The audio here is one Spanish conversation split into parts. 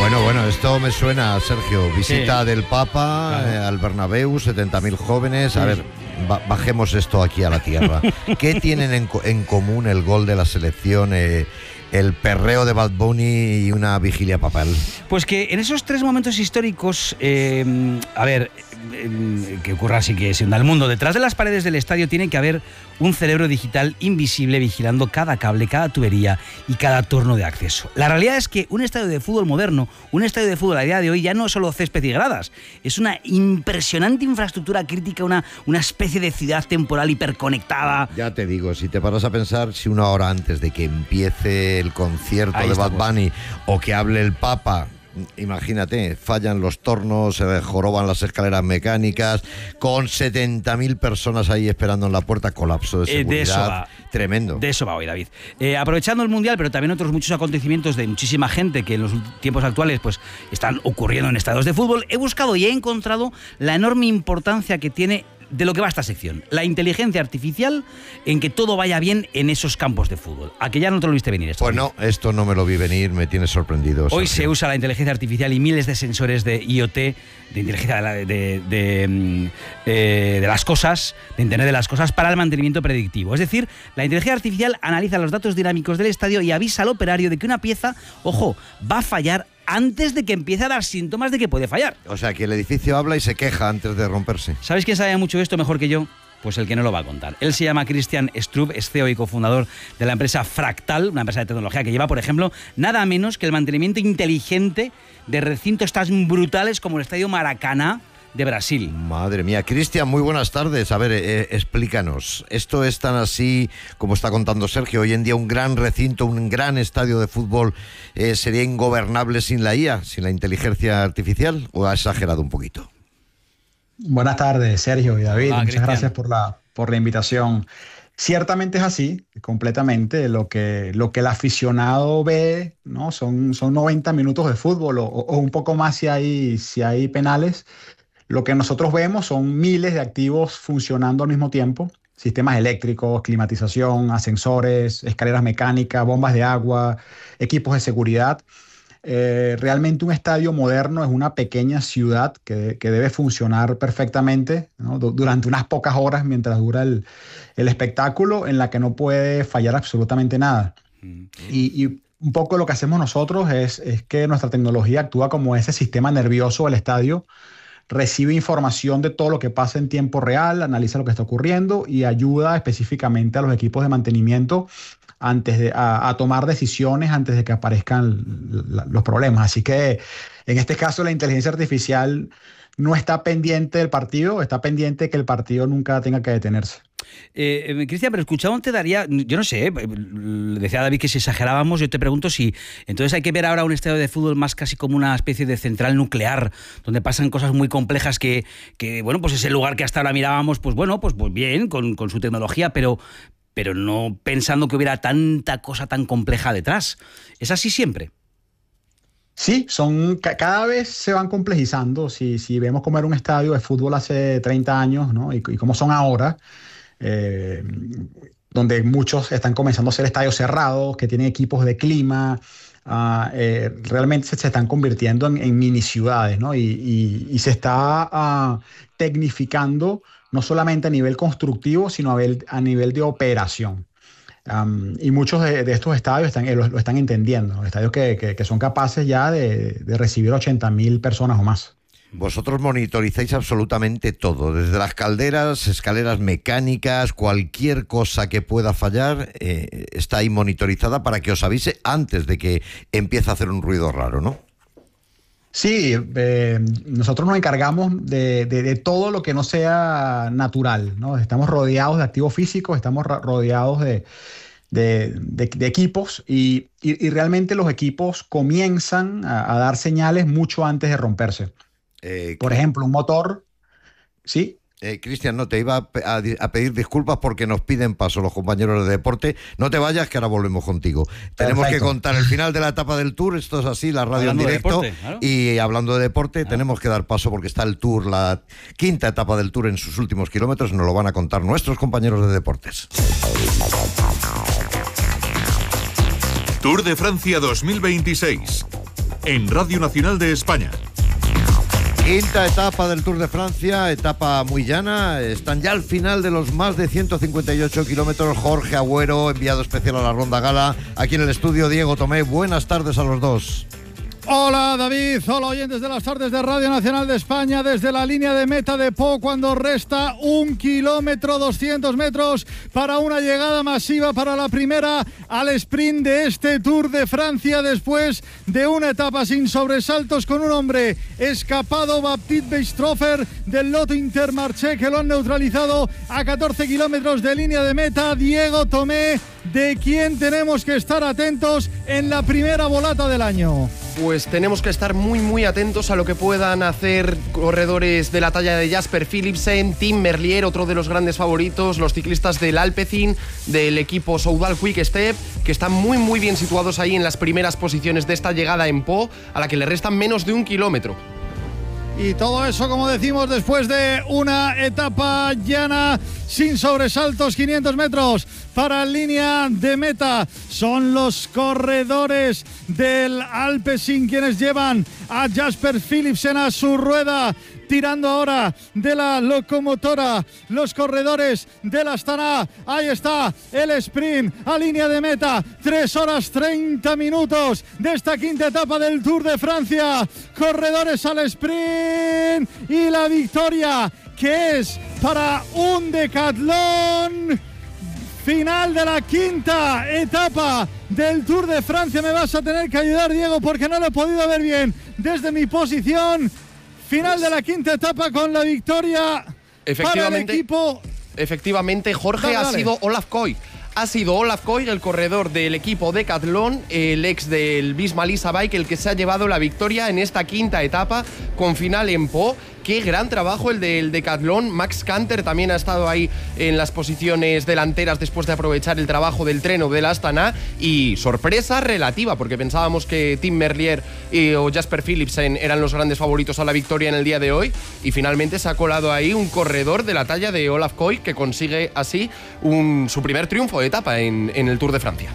Bueno, esto me suena, Sergio. Visita del Papa al Bernabéu, 70.000 jóvenes. A ver, bajemos esto aquí a la tierra. ¿Qué tienen en común el gol de la selección, el perreo de Bad Bunny y una vigilia papal? Pues que en esos tres momentos históricos, que ocurra así que se hunda el mundo. Detrás de las paredes del estadio tiene que haber un cerebro digital invisible vigilando cada cable, cada tubería y cada torno de acceso. La realidad es que un estadio de fútbol moderno, un estadio de fútbol a día de hoy ya no es solo césped y gradas, es una impresionante infraestructura crítica, una especie de ciudad temporal hiperconectada. Ya te digo, si te paras a pensar, si una hora antes de que empiece el concierto de Bad Bunny o que hable el Papa, imagínate, fallan los tornos, se joroban las escaleras mecánicas, con 70.000 personas ahí esperando en la puerta, colapso de seguridad, de eso va, tremendo. De eso va hoy, David. Aprovechando el Mundial, pero también otros muchos acontecimientos de muchísima gente que en los tiempos actuales pues están ocurriendo en estadios de fútbol, he buscado y he encontrado la enorme importancia que tiene de lo que va esta sección, la inteligencia artificial en que todo vaya bien en esos campos de fútbol. ¿A que ya no te lo viste venir esto? Pues no, esto no me lo vi venir, me tiene sorprendido. Hoy Sergio. se usa la inteligencia artificial y miles de sensores de IoT, de inteligencia de las cosas, de Internet de las cosas, para el mantenimiento predictivo. Es decir, la inteligencia artificial analiza los datos dinámicos del estadio y avisa al operario de que una pieza, ojo, va a fallar antes de que empiece a dar síntomas de que puede fallar. O sea, que el edificio habla y se queja antes de romperse. ¿Sabes quién sabe mucho esto mejor que yo? Pues el que no lo va a contar. Él se llama Christian Strub, es CEO y cofundador de la empresa Fractal, una empresa de tecnología que lleva, por ejemplo, nada menos que el mantenimiento inteligente de recintos tan brutales como el Estadio Maracaná de Brasil. Madre mía. Cristian, muy buenas tardes. A ver, explícanos. ¿Esto es tan así como está contando Sergio? Hoy en día un gran recinto, un gran estadio de fútbol sería ingobernable sin la IA, sin la inteligencia artificial, ¿o ha exagerado un poquito? Buenas tardes, Sergio y David. Muchas gracias por la invitación. Ciertamente es así, completamente. Lo que el aficionado ve, ¿no? Son 90 minutos de fútbol o un poco más si hay penales. Lo que nosotros vemos son miles de activos funcionando al mismo tiempo. Sistemas eléctricos, climatización, ascensores, escaleras mecánicas, bombas de agua, equipos de seguridad. Realmente un estadio moderno es una pequeña ciudad que debe funcionar perfectamente, ¿no? Durante unas pocas horas mientras dura el espectáculo, en la que no puede fallar absolutamente nada. Y un poco lo que hacemos nosotros es que nuestra tecnología actúa como ese sistema nervioso del estadio, recibe información de todo lo que pasa en tiempo real, analiza lo que está ocurriendo y ayuda específicamente a los equipos de mantenimiento a tomar decisiones antes de que aparezcan los problemas. Así que en este caso la inteligencia artificial no está pendiente del partido, está pendiente de que el partido nunca tenga que detenerse. Cristian, pero escuchado te daría, yo no sé, decía David que si exagerábamos, yo te pregunto si entonces hay que ver ahora un estadio de fútbol más casi como una especie de central nuclear, donde pasan cosas muy complejas que bueno, pues ese lugar que hasta ahora mirábamos, pues bueno, pues bien, con su tecnología, pero no pensando que hubiera tanta cosa tan compleja detrás. ¿Es así siempre? Sí, cada vez se van complejizando. Si vemos cómo era un estadio de fútbol hace 30 años, ¿no? y cómo son ahora, donde muchos están comenzando a ser estadios cerrados, que tienen equipos de clima, realmente se están convirtiendo en mini ciudades, ¿no? Y se está tecnificando no solamente a nivel constructivo, sino a nivel de operación. Y muchos de estos estadios lo están entendiendo, ¿no? Estadios que son capaces ya de recibir 80.000 personas o más. Vosotros monitorizáis absolutamente todo, desde las calderas, escaleras mecánicas, cualquier cosa que pueda fallar está ahí monitorizada para que os avise antes de que empiece a hacer un ruido raro, ¿no? Sí, nosotros nos encargamos de todo lo que no sea natural, ¿no? Estamos rodeados de activos físicos, estamos rodeados de equipos y realmente los equipos comienzan a dar señales mucho antes de romperse. Por ejemplo, un motor, ¿sí? Cristian, no, te iba a pedir disculpas porque nos piden paso los compañeros de deporte. No te vayas, que ahora volvemos contigo. Perfecto. Tenemos que contar el final de la etapa del Tour, esto es así, la radio hablando en directo. De deporte, claro. Y hablando de deporte, tenemos que dar paso porque está el Tour, la quinta etapa del Tour en sus últimos kilómetros, nos lo van a contar nuestros compañeros de deportes. Tour de Francia 2026. en Radio Nacional de España. Quinta etapa del Tour de Francia, etapa muy llana. Están ya al final de los más de 158 kilómetros. Jorge Agüero, enviado especial a la Ronda Gala. Aquí en el estudio, Diego Tomé. Buenas tardes a los dos. Hola David, hola oyentes de las tardes de Radio Nacional de España, desde la línea de meta de Pau, cuando resta 1 kilómetro 200 metros para una llegada masiva para la primera al sprint de este Tour de Francia, después de una etapa sin sobresaltos, con un hombre escapado, Baptiste Weistrofer del Lotto Intermarché, que lo han neutralizado a 14 kilómetros de línea de meta. Diego Tomé, ¿de quién tenemos que estar atentos en la primera volata del año? Pues tenemos que estar muy atentos a lo que puedan hacer corredores de la talla de Jasper Philipsen, Tim Merlier, otro de los grandes favoritos, los ciclistas del Alpecin, del equipo Soudal Quick Step, que están muy bien situados ahí en las primeras posiciones de esta llegada en Pau, a la que le restan menos de 1 kilómetro. Y todo eso, como decimos, después de una etapa llana sin sobresaltos, 500 metros para línea de meta. Son los corredores del Alpecin quienes llevan a Jasper Philipsen a su rueda, tirando ahora de la locomotora los corredores del Astana. Ahí está el sprint a línea de meta, 3 horas 30 minutos de esta quinta etapa del Tour de Francia. Corredores al sprint y la victoria, que es para un decatlón. Final de la quinta etapa del Tour de Francia. Me vas a tener que ayudar, Diego, porque no lo he podido ver bien desde mi posición. Final de la quinta etapa con la victoria para el equipo. Efectivamente, Jorge, ha sido Olaf Koy. Ha sido Olaf Koy, el corredor del equipo Decathlon, el ex del Visma Lease Bike, el que se ha llevado la victoria en esta quinta etapa con final en Pau. Qué gran trabajo el del Decathlon. Max Canter también ha estado ahí en las posiciones delanteras después de aprovechar el trabajo del Treno del Astana. Y sorpresa relativa, porque pensábamos que Tim Merlier o Jasper Philipsen eran los grandes favoritos a la victoria en el día de hoy. Y finalmente se ha colado ahí un corredor de la talla de Olaf Koy, que consigue así su primer triunfo de etapa en el Tour de Francia.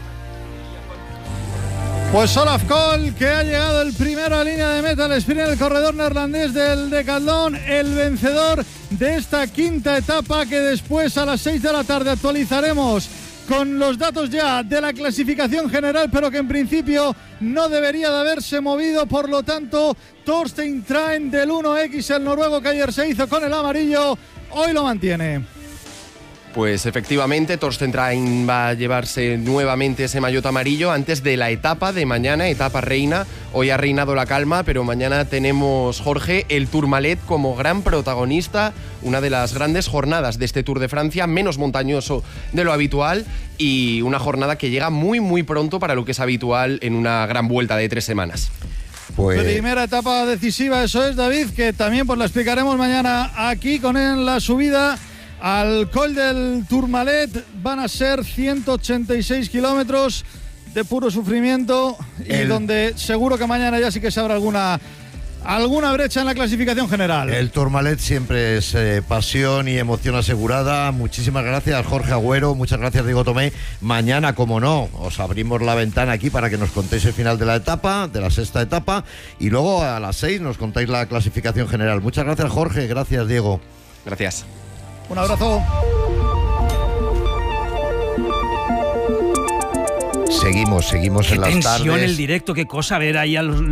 Pues Olaf Koy, que ha llegado el primero a línea de meta, el sprint, el corredor neerlandés del Decathlon, el vencedor de esta quinta etapa, que después a las 6 de la tarde actualizaremos con los datos ya de la clasificación general, pero que en principio no debería de haberse movido. Por lo tanto, Torstein Train del 1X, el noruego que ayer se hizo con el amarillo, hoy lo mantiene. Pues efectivamente, Torstein Train va a llevarse nuevamente ese maillot amarillo antes de la etapa de mañana, etapa reina. Hoy ha reinado la calma, pero mañana tenemos, Jorge, el Tourmalet como gran protagonista, una de las grandes jornadas de este Tour de Francia, menos montañoso de lo habitual y una jornada que llega muy pronto para lo que es habitual en una gran vuelta de 3 semanas. Pues primera etapa decisiva, eso es, David, que también pues la explicaremos mañana aquí con la subida al Col del Tourmalet. Van a ser 186 kilómetros de puro sufrimiento y donde seguro que mañana ya sí que se habrá alguna brecha en la clasificación general. El Tourmalet siempre es pasión y emoción asegurada. Muchísimas gracias, Jorge Agüero. Muchas gracias, Diego Tomé. Mañana, como no, os abrimos la ventana aquí para que nos contéis el final de la etapa, de la sexta etapa, y luego a las 6 nos contáis la clasificación general. Muchas gracias, Jorge. Gracias, Diego. Gracias. Un abrazo. Seguimos en las tardes. Qué tensión el directo, qué cosa ver ahí a los... lo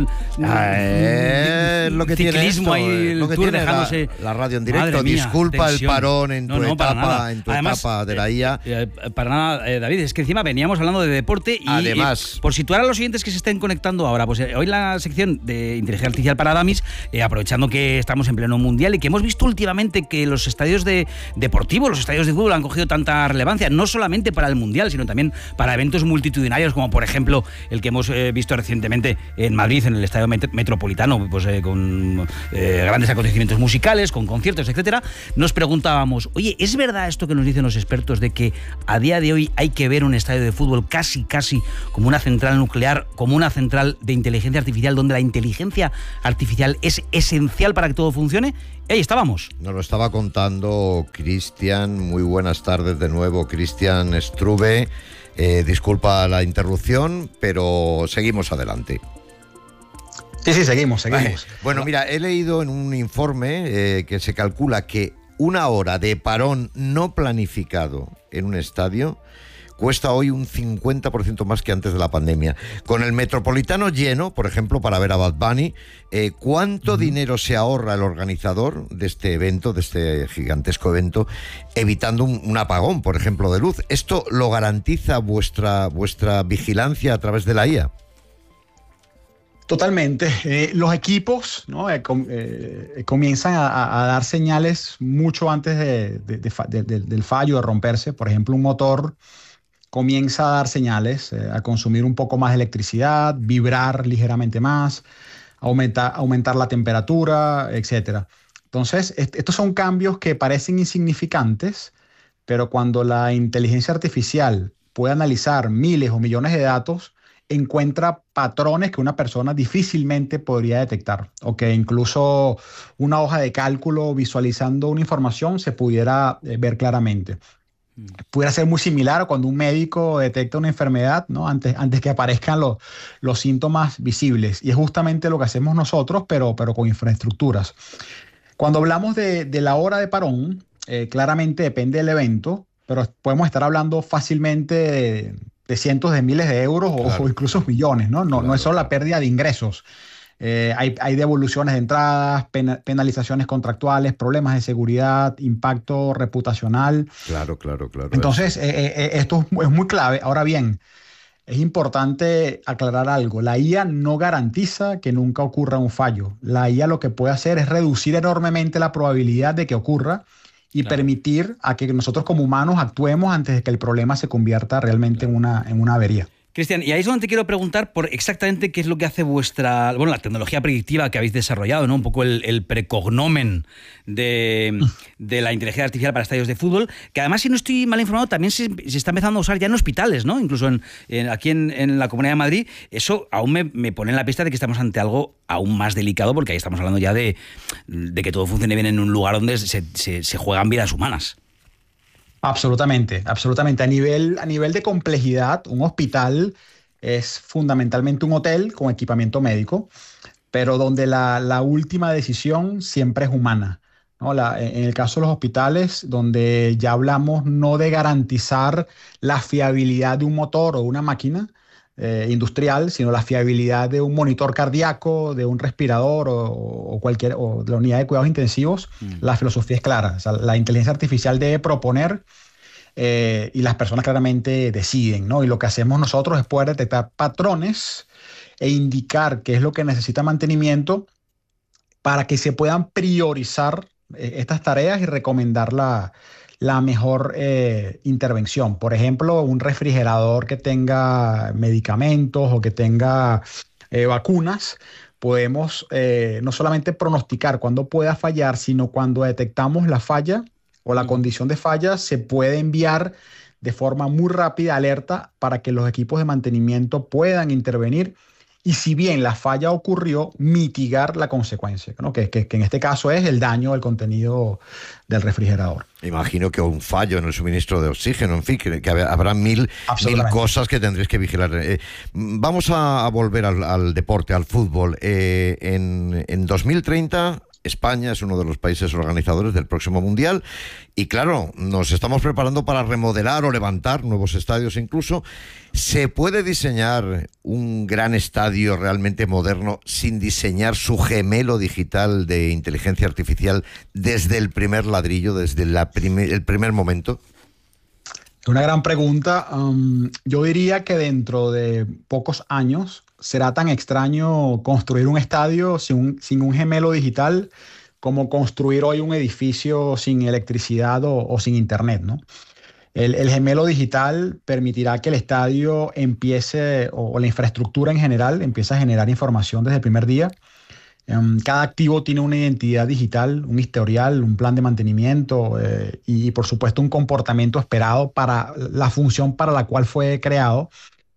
que ciclismo tiene esto, ahí, el lo que Tour tiene dejándose... la radio en directo. Mía, disculpa tensión. El parón en tu etapa, Además, etapa de la IA. Para nada, David, es que encima veníamos hablando de deporte y además, por situar a los oyentes que se estén conectando ahora, pues hoy la sección de inteligencia artificial para Damis, aprovechando que estamos en pleno mundial y que hemos visto últimamente que los estadios deportivos, los estadios de fútbol han cogido tanta relevancia, no solamente para el mundial, sino también para eventos multitudinarios, como por ejemplo el que hemos visto recientemente en Madrid, en el Estadio Metropolitano, pues con grandes acontecimientos musicales, con conciertos, etcétera. Nos preguntábamos, oye, ¿es verdad esto que nos dicen los expertos de que a día de hoy hay que ver un estadio de fútbol casi como una central nuclear, como una central de inteligencia artificial, donde la inteligencia artificial es esencial para que todo funcione? Y ahí estábamos. Nos lo estaba contando Cristian. Muy buenas tardes de nuevo, Cristian Strube. Disculpa la interrupción, pero seguimos adelante. Sí, seguimos. Bueno, mira, he leído en un informe que se calcula que una hora de parón no planificado en un estadio cuesta hoy un 50% más que antes de la pandemia. Con el Metropolitano lleno, por ejemplo, para ver a Bad Bunny, ¿cuánto dinero se ahorra el organizador de este evento, de este gigantesco evento, evitando un apagón, por ejemplo, de luz? ¿Esto lo garantiza vuestra vigilancia a través de la IA? Totalmente. Los equipos, ¿no? Comienzan a dar señales mucho antes del fallo, de romperse. Por ejemplo, un motor comienza a dar señales, a consumir un poco más de electricidad, vibrar ligeramente más, aumentar la temperatura, etc. Entonces, estos son cambios que parecen insignificantes, pero cuando la inteligencia artificial puede analizar miles o millones de datos, encuentra patrones que una persona difícilmente podría detectar, o que incluso una hoja de cálculo visualizando una información se pudiera ver claramente. Pudiera ser muy similar a cuando un médico detecta una enfermedad, ¿no? Antes que aparezcan los síntomas visibles. Y es justamente lo que hacemos nosotros, pero con infraestructuras. Cuando hablamos de la hora de parón, claramente depende del evento, pero podemos estar hablando fácilmente de cientos de miles de euros claro. o incluso millones, ¿no? No es solo la pérdida de ingresos. Hay devoluciones de entradas, penalizaciones contractuales, problemas de seguridad, impacto reputacional. Claro. Entonces, esto es muy clave. Ahora bien, es importante aclarar algo. La IA no garantiza que nunca ocurra un fallo. La IA lo que puede hacer es reducir enormemente la probabilidad de que ocurra y permitir a que nosotros como humanos actuemos antes de que el problema se convierta realmente en una avería. Cristian, y ahí es donde te quiero preguntar por exactamente qué es lo que hace la tecnología predictiva que habéis desarrollado, ¿no? Un poco el precognomen de la inteligencia artificial para estadios de fútbol, que además, si no estoy mal informado, también se está empezando a usar ya en hospitales, ¿no? Incluso aquí en la Comunidad de Madrid. Eso aún me pone en la pista de que estamos ante algo aún más delicado, porque ahí estamos hablando ya de que todo funcione bien en un lugar donde se juegan vidas humanas. Absolutamente. A nivel de complejidad, un hospital es fundamentalmente un hotel con equipamiento médico, pero donde la última decisión siempre es humana, ¿no? En el caso de los hospitales, donde ya hablamos no de garantizar la fiabilidad de un motor o una máquina industrial, sino la fiabilidad de un monitor cardíaco, de un respirador o de la unidad de cuidados intensivos. La filosofía es clara. O sea, la inteligencia artificial debe proponer y las personas claramente deciden, ¿no? Y lo que hacemos nosotros es poder detectar patrones e indicar qué es lo que necesita mantenimiento para que se puedan priorizar estas tareas y recomendar la mejor intervención. Por ejemplo, un refrigerador que tenga medicamentos o que tenga vacunas, podemos no solamente pronosticar cuándo pueda fallar, sino cuando detectamos la falla o la condición de falla, se puede enviar de forma muy rápida alerta para que los equipos de mantenimiento puedan intervenir y, si bien la falla ocurrió, mitigar la consecuencia, ¿no? que en este caso es el daño al contenido del refrigerador. Imagino que un fallo en el suministro de oxígeno, en fin, que habrá mil cosas que tendréis que vigilar. Vamos a volver al deporte, al fútbol. En 2030... España es uno de los países organizadores del próximo Mundial y, claro, nos estamos preparando para remodelar o levantar nuevos estadios incluso. ¿Se puede diseñar un gran estadio realmente moderno sin diseñar su gemelo digital de inteligencia artificial desde el primer ladrillo, desde el primer momento? Una gran pregunta. Yo diría que dentro de pocos años será tan extraño construir un estadio sin un gemelo digital como construir hoy un edificio sin electricidad o sin internet, ¿no? El gemelo digital permitirá que el estadio empiece, o la infraestructura en general, empiece a generar información desde el primer día. Cada activo tiene una identidad digital, un historial, un plan de mantenimiento y, por supuesto, un comportamiento esperado para la función para la cual fue creado.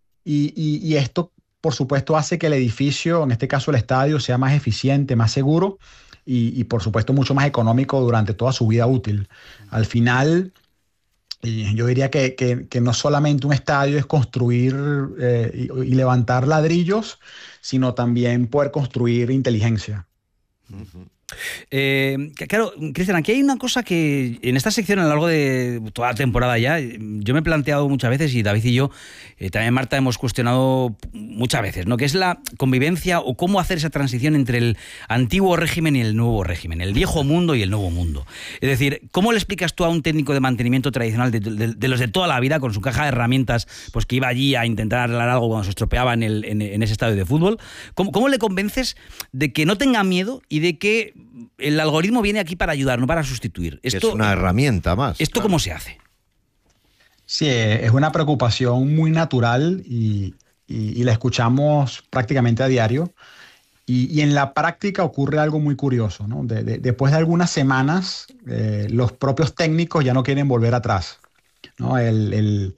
Y esto, por supuesto, hace que el edificio, en este caso el estadio, sea más eficiente, más seguro y por supuesto, mucho más económico durante toda su vida útil. Al final, Y yo diría que no solamente un estadio es construir y levantar ladrillos, sino también poder construir inteligencia. Uh-huh. Claro, Cristian, aquí hay una cosa que en esta sección a lo largo de toda la temporada ya yo me he planteado muchas veces, y David y yo, también Marta, hemos cuestionado muchas veces, ¿no? Que es la convivencia o cómo hacer esa transición entre el antiguo régimen y el nuevo régimen, el viejo mundo y el nuevo mundo. Es decir, ¿cómo le explicas tú a un técnico de mantenimiento tradicional de los de toda la vida, con su caja de herramientas, pues que iba allí a intentar arreglar algo cuando se estropeaba en ese estadio de fútbol? ¿Cómo le convences de que no tenga miedo y de que el algoritmo viene aquí para ayudar, no para sustituir? Esto es una herramienta más. ¿Esto claro. ¿Cómo se hace? Sí, es una preocupación muy natural y la escuchamos prácticamente a diario. Y en la práctica ocurre algo muy curioso, ¿no? Después de algunas semanas, los propios técnicos ya no quieren volver atrás, ¿no? Y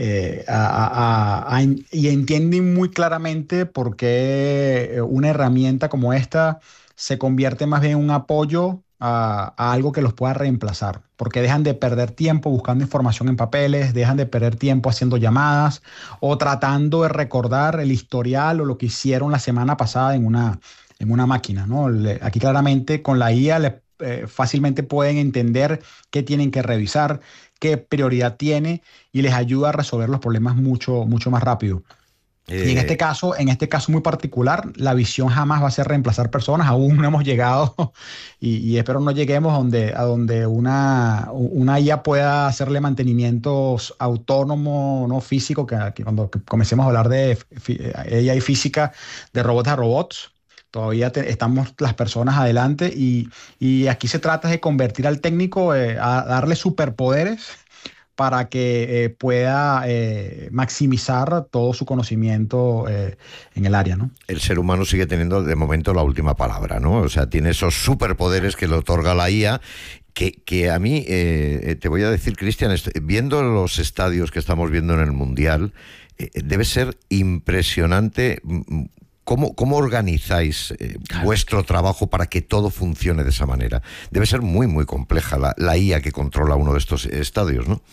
entienden muy claramente por qué una herramienta como esta se convierte más bien en un apoyo a algo que los pueda reemplazar, porque dejan de perder tiempo buscando información en papeles, dejan de perder tiempo haciendo llamadas o tratando de recordar el historial o lo que hicieron la semana pasada en una máquina, ¿no? Aquí claramente con la IA fácilmente pueden entender qué tienen que revisar, qué prioridad tiene, y les ayuda a resolver los problemas mucho, mucho más rápido. Y en este caso muy particular, la visión jamás va a ser reemplazar personas. Aún no hemos llegado y espero no lleguemos a donde una IA pueda hacerle mantenimientos autónomo, no físico, que cuando comencemos a hablar de AI física, de robots a robots. Todavía estamos las personas adelante y aquí se trata de convertir al técnico, a darle superpoderes para que pueda maximizar todo su conocimiento en el área, ¿no? El ser humano sigue teniendo de momento la última palabra, ¿no? O sea, tiene esos superpoderes que le otorga la IA, que a mí, te voy a decir, Cristian, viendo los estadios que estamos viendo en el Mundial, debe ser impresionante. ¿Cómo organizáis vuestro trabajo para que todo funcione de esa manera? Debe ser muy, muy compleja la IA que controla uno de estos estadios, ¿no?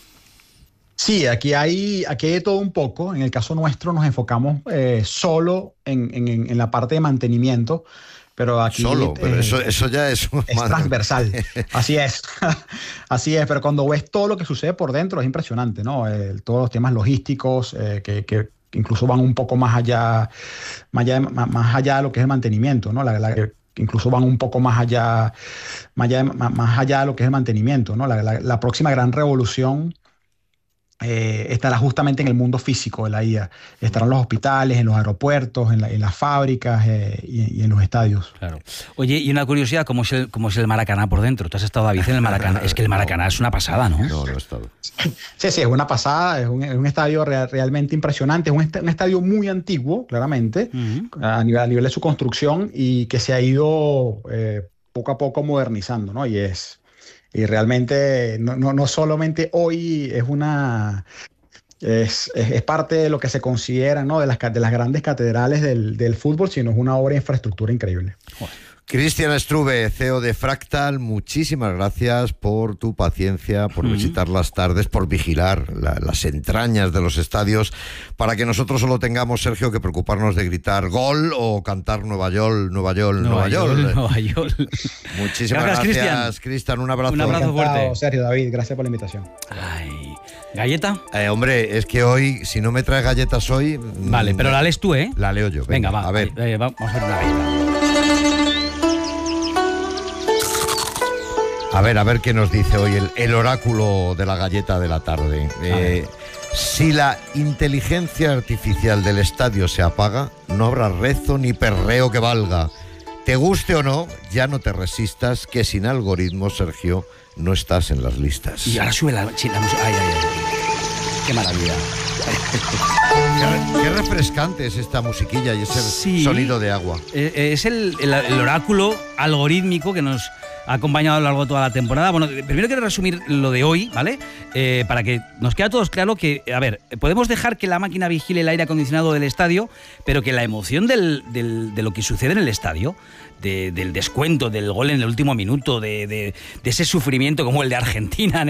Sí, aquí hay de todo un poco. En el caso nuestro nos enfocamos solo en la parte de mantenimiento, pero aquí... pero eso ya es transversal. Así es. Así es, pero cuando ves todo lo que sucede por dentro es impresionante, ¿no? Todos los temas logísticos que incluso van un poco más allá de lo que es el mantenimiento, ¿no? Incluso van un poco más allá de lo que es el mantenimiento, ¿no? La próxima gran revolución estará justamente en el mundo físico de la IA. Estarán en los hospitales, en los aeropuertos, en las fábricas y en los estadios. Claro. Oye, y una curiosidad, ¿cómo es el Maracaná por dentro? ¿Tú has estado, David, en el Maracaná? Es que el Maracaná es una pasada, ¿no? No he estado. Sí, es una pasada, es un estadio realmente impresionante, es un estadio muy antiguo, claramente, a nivel de su construcción, y que se ha ido poco a poco modernizando, ¿no? Y realmente no solamente hoy es parte de lo que se considera, ¿no? de las grandes catedrales del fútbol, sino es una obra de infraestructura increíble. Cristian Strube, CEO de Fractal, muchísimas gracias por tu paciencia, por visitar las tardes, por vigilar las entrañas de los estadios, para que nosotros solo tengamos, Sergio, que preocuparnos de gritar gol o cantar Nueva York, Nueva York, Nueva York. Nueva York. Muchísimas gracias, Cristian. Un abrazo. Un abrazo fuerte. Sergio, David, gracias por la invitación. Ay, ¿galleta? Hombre, es que hoy, si no me traes galletas hoy... Vale, pero la lees tú, ¿eh? La leo yo. Venga, va. A ver. Vamos a hacer una galleta. A ver qué nos dice hoy el oráculo de la galleta de la tarde. Si la inteligencia artificial del estadio se apaga, no habrá rezo ni perreo que valga. Te guste o no, ya no te resistas, que sin algoritmos, Sergio, no estás en las listas. Y ahora sube la música. Ay. Qué maravilla. Qué refrescante es esta musiquilla y ese sonido de agua. Es el oráculo algorítmico que nos ha acompañado a lo largo de toda la temporada. Bueno, primero quiero resumir lo de hoy, ¿vale? Para que nos quede a todos claro que, a ver, podemos dejar que la máquina vigile el aire acondicionado del estadio, pero que la emoción de lo que sucede en el estadio, del descuento, del gol en el último minuto, de ese sufrimiento como el de Argentina